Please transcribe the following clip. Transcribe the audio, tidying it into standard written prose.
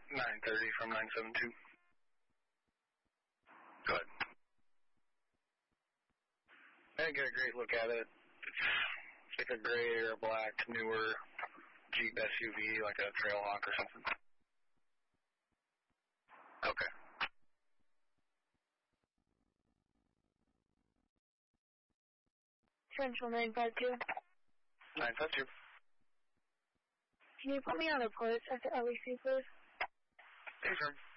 930 from 972. Go ahead. I didn't get a great look at it. It's like a gray or a black, newer Jeep SUV, like a Trailhawk or something. Okay. Central 952. 952. Can you put me on a port at the LEC, please? Yes, sir.